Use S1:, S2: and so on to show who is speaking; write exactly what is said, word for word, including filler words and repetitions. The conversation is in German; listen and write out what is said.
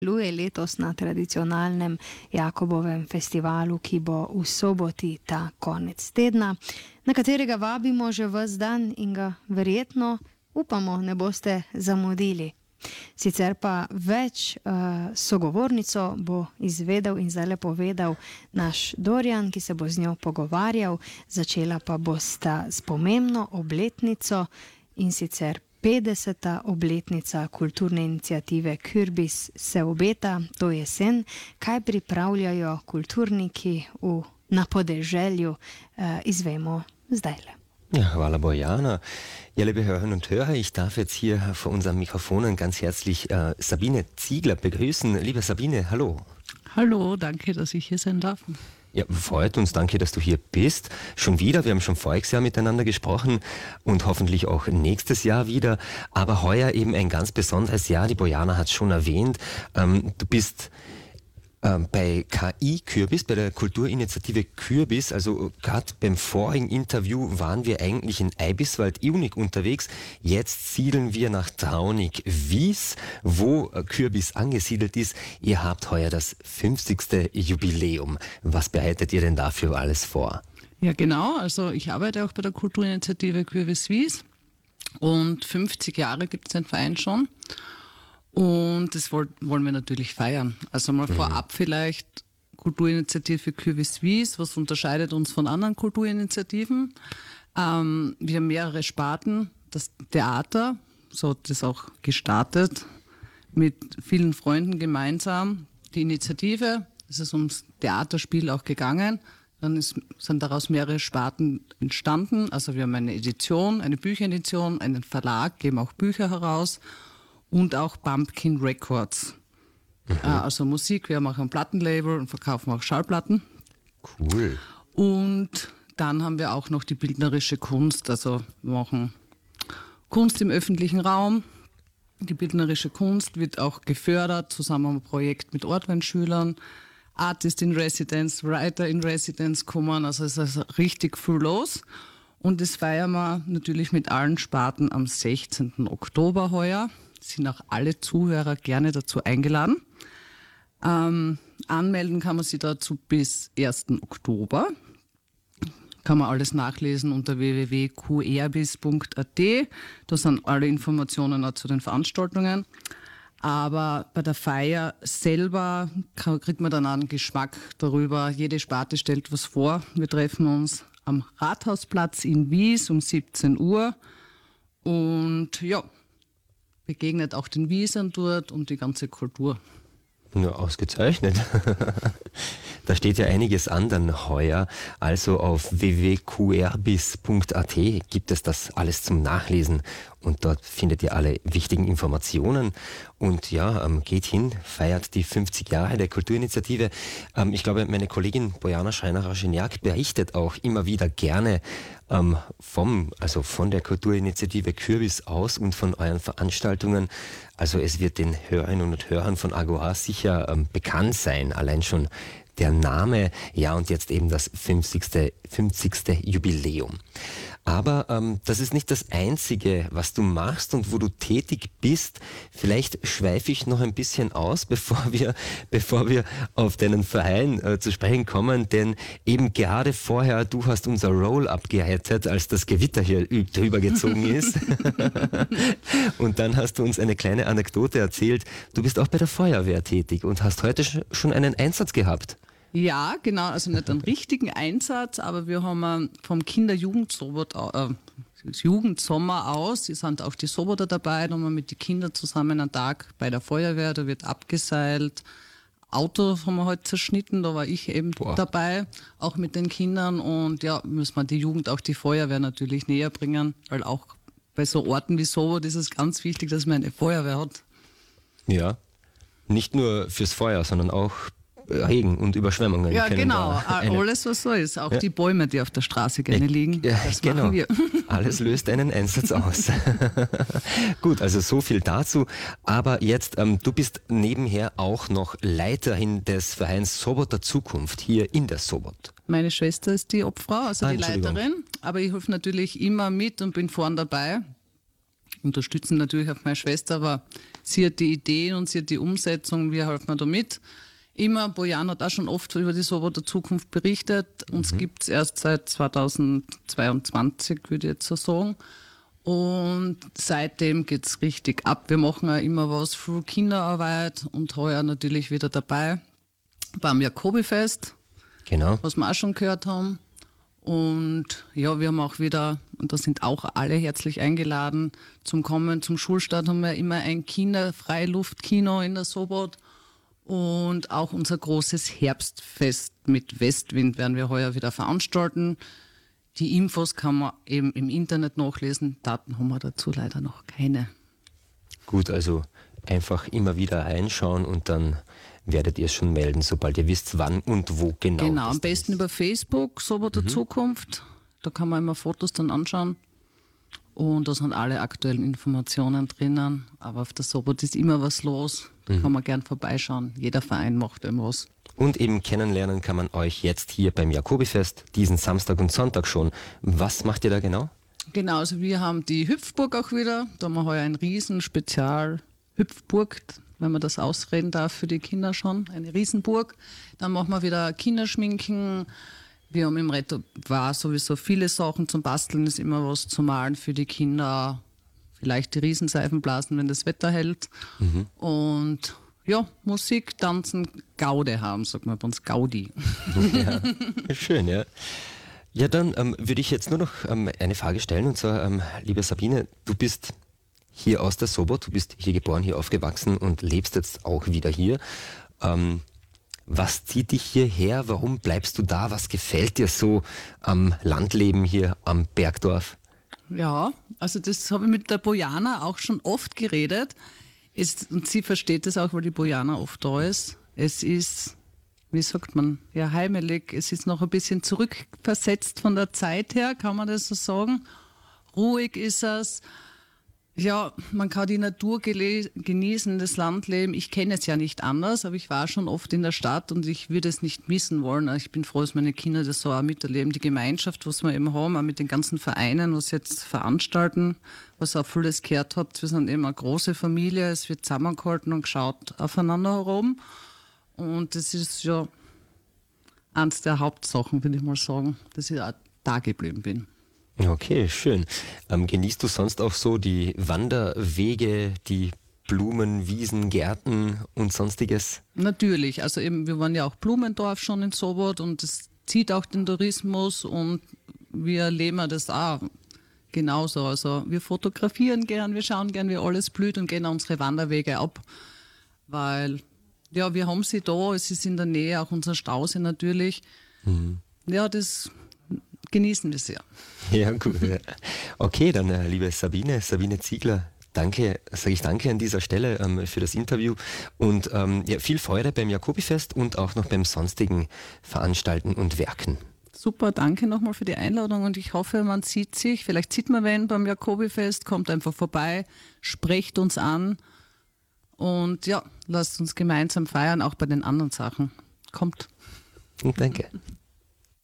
S1: Lui je letos na tradicionalnem Jakobovem festivalu, ki bo v soboti ta konec tedna, na katerega vabimo že ves dan in ga verjetno, upamo, ne boste zamudili. Sicer pa več uh, sogovornico bo izvedel in zdaj povedal naš Dorjan, ki se bo z njo pogovarjal, začela pa bosta s pomembno obletnico in sicer petdeseta obletnica kulturne iniciative Kürbis se obeta to jesen. Kaj pripravljajo kulturniki v, na podeželju, uh, izvemo zdajle.
S2: Ja, hvala Bojana. Ja, liebe Hörerinnen und Hörer, ich darf jetzt hier vor unseren Mikrofonen ganz herzlich äh, Sabine Ziegler begrüßen. Liebe Sabine, hallo.
S3: Hallo, danke, dass ich hier sein darf.
S2: Ja, freut uns, danke, dass du hier bist. Schon wieder, wir haben schon voriges Jahr miteinander gesprochen und hoffentlich auch nächstes Jahr wieder. Aber heuer eben ein ganz besonderes Jahr, die Bojana hat es schon erwähnt. Ähm, du bist ähm, bei K I Kürbis, bei der Kulturinitiative Kürbis, also gerade beim vorigen Interview waren wir eigentlich in Eibiswald-Iunik unterwegs. Jetzt siedeln wir nach Traunig-Wies, wo Kürbis angesiedelt ist. Ihr habt heuer das fünfzigste Jubiläum. Was bereitet ihr denn dafür alles vor?
S3: Ja, genau. Also ich arbeite auch bei der Kulturinitiative Kürbis-Wies und fünfzig Jahre gibt es den Verein schon. Und das wollen wir natürlich feiern. Also mal mhm. vorab vielleicht Kulturinitiative Kürbis-Wies, was unterscheidet uns von anderen Kulturinitiativen? Ähm, wir haben mehrere Sparten. Das Theater, so hat das auch gestartet, mit vielen Freunden gemeinsam. Die Initiative, es ist ums Theaterspiel auch gegangen. Dann ist, sind daraus mehrere Sparten entstanden. Also wir haben eine Edition, eine Bücheredition, einen Verlag, geben auch Bücher heraus. Und auch Bumpkin Records. Mhm. Also Musik, wir haben auch ein Plattenlabel und verkaufen auch Schallplatten.
S2: Cool.
S3: Und dann haben wir auch noch die bildnerische Kunst. Also wir machen Kunst im öffentlichen Raum. Die bildnerische Kunst wird auch gefördert, zusammen im Projekt mit Ortweinschülern. Artist in Residence, Writer in Residence kommen. Also es ist also richtig viel los. Und das feiern wir natürlich mit allen Sparten am sechzehnten Oktober heuer. Sind auch alle Zuhörer gerne dazu eingeladen. Ähm, anmelden kann man sich dazu bis ersten Oktober. Kann man alles nachlesen unter w w w punkt q erbis punkt a t. Da sind alle Informationen auch zu den Veranstaltungen. Aber bei der Feier selber kriegt man dann einen Geschmack darüber. Jede Sparte stellt was vor. Wir treffen uns am Rathausplatz in Wies um siebzehn Uhr. Und ja, begegnet auch den Wiesern dort und die ganze Kultur.
S2: Ja, ausgezeichnet. Da steht ja einiges an dann heuer. Also auf w w w punkt q erbis punkt a t gibt es das alles zum Nachlesen. Und dort findet ihr alle wichtigen Informationen. Und ja, ähm, geht hin, feiert die fünfzig Jahre der Kulturinitiative. Ähm, ich glaube, meine Kollegin Bojana Schreiner-Raschiniak berichtet auch immer wieder gerne ähm, vom, also von der Kulturinitiative Kürbis aus und von euren Veranstaltungen. Also es wird den Hörerinnen und Hörern von Agora sicher ähm, bekannt sein, allein schon der Name, ja, und jetzt eben das fünfzigste Jubiläum. Aber ähm, das ist nicht das Einzige, was du machst und wo du tätig bist. Vielleicht schweife ich noch ein bisschen aus, bevor wir, bevor wir auf deinen Verein äh, zu sprechen kommen, denn eben gerade vorher, du hast unser Roll-up gerettet, als das Gewitter hier drüber gezogen ist. Und dann hast du uns eine kleine Anekdote erzählt. Du bist auch bei der Feuerwehr tätig und hast heute schon einen Einsatz gehabt.
S3: Ja, genau, also nicht einen richtigen Einsatz, aber wir haben vom Kinder-Jugendsommer äh, Jugendsommer aus, es sind auch die Soboter dabei, da haben wir mit den Kindern zusammen einen Tag bei der Feuerwehr, da wird abgeseilt, Auto haben wir heute zerschnitten, da war ich eben Boah. dabei, auch mit den Kindern und ja, müssen wir die Jugend, auch die Feuerwehr natürlich näher bringen, weil auch bei so Orten wie Sobot ist es ganz wichtig, dass man eine Feuerwehr hat.
S2: Ja, nicht nur fürs Feuer, sondern auch Regen und Überschwemmungen.
S3: Ja, genau. Alles, was so ist. Auch ja. die Bäume, die auf der Straße gerne liegen.
S2: Ja,
S3: das
S2: genau.
S3: machen wir.
S2: Alles löst einen Einsatz aus. Gut, also so viel dazu. Aber jetzt, ähm, du bist nebenher auch noch Leiterin des Vereins Soboter Zukunft hier in der Sobot.
S3: Meine Schwester ist die Obfrau, also ah, die Leiterin. Aber ich helfe natürlich immer mit und bin vorn dabei. Unterstützen natürlich auch meine Schwester, aber Sie hat die Ideen und sie hat die Umsetzung, wir helfen da mit. Immer, Bojana hat auch schon oft über die Sobot der Zukunft berichtet. Uns mhm. gibt es erst seit zweitausendzweiundzwanzig, würde ich jetzt so sagen. Und seitdem geht es richtig ab. Wir machen auch immer was für Kinderarbeit und heuer natürlich wieder dabei beim Jakobifest,
S2: genau.
S3: was wir auch schon gehört haben. Und ja, wir haben auch wieder, und da sind auch alle herzlich eingeladen, zum Kommen zum Schulstart haben wir immer ein Kinder-Freiluftkino in der Sobot. Und auch unser großes Herbstfest mit Westwind werden wir heuer wieder veranstalten. Die Infos kann man eben im Internet nachlesen. Daten haben wir dazu leider noch keine.
S2: Gut, also einfach immer wieder reinschauen und dann werdet ihr es schon melden, sobald ihr wisst, wann und wo genau.
S3: Genau, am besten ist. Über Facebook, Sobot der mhm. Zukunft. Da kann man immer Fotos dann anschauen. Und da sind alle aktuellen Informationen drinnen. Aber auf der Sobot ist immer was los. Da mhm. kann man gern vorbeischauen. Jeder Verein macht irgendwas.
S2: Und eben kennenlernen kann man euch jetzt hier beim Jakobifest, diesen Samstag und Sonntag schon. Was macht ihr da genau?
S3: Genau, also wir haben die Hüpfburg auch wieder. Da haben wir heuer ein Riesen-Spezial-Hüpfburg, wenn man das ausreden darf für die Kinder schon. Eine Riesenburg. Dann machen wir wieder Kinderschminken. Wir haben im Repertoire sowieso viele Sachen zum Basteln, ist immer was zu malen für die Kinder. Vielleicht die Riesenseifen blasen, wenn das Wetter hält. Mhm. Und ja, Musik, Tanzen, Gaude haben, sagt man bei uns, Gaudi.
S2: Ja, schön, ja. Ja, dann ähm, würde ich jetzt nur noch ähm, eine Frage stellen. Und zwar, ähm, liebe Sabine, du bist hier aus der Sobot, du bist hier geboren, hier aufgewachsen und lebst jetzt auch wieder hier. Ähm, Was zieht dich hierher? Warum bleibst du da? Was gefällt dir so am Landleben hier am Bergdorf?
S3: Ja, also das habe ich mit der Bojana auch schon oft geredet. Es, und sie versteht das auch, weil die Bojana oft da ist. Es ist, wie sagt man, ja heimelig. Es ist noch ein bisschen zurückversetzt von der Zeit her, kann man das so sagen. Ruhig ist es. Ja, man kann die Natur genießen, das Landleben. Ich kenne es ja nicht anders, aber ich war schon oft in der Stadt und ich würde es nicht missen wollen. Ich bin froh, dass meine Kinder das so auch miterleben. Die Gemeinschaft, was wir eben haben, auch mit den ganzen Vereinen, was jetzt veranstalten, was auch vieles gehört habt. Wir sind eben eine große Familie, es wird zusammengehalten und geschaut aufeinander herum. Und das ist ja eins der Hauptsachen, würde ich mal sagen, dass ich auch da geblieben bin.
S2: Okay, schön. Ähm, genießt du sonst auch so die Wanderwege, die Blumen, Wiesen, Gärten und sonstiges?
S3: Natürlich, also eben, wir waren ja auch Blumendorf schon in Sobot und das zieht auch den Tourismus und wir erleben das auch genauso. Also wir fotografieren gern, wir schauen gern, wie alles blüht und gehen unsere Wanderwege ab, weil ja, wir haben sie da, es ist in der Nähe, auch unser Stausee natürlich. Mhm. Ja, das genießen wir sehr.
S2: Ja, gut. Okay, dann äh, liebe Sabine, Sabine Ziegler, danke, sage ich danke an dieser Stelle ähm, für das Interview und ähm, ja, viel Freude beim Jakobifest und auch noch beim sonstigen Veranstalten und Werken.
S3: Super, danke nochmal für die Einladung und ich hoffe, man sieht sich, vielleicht sieht man wen beim Jakobifest, kommt einfach vorbei, sprecht uns an und ja, lasst uns gemeinsam feiern, auch bei den anderen Sachen. Kommt.
S2: Danke.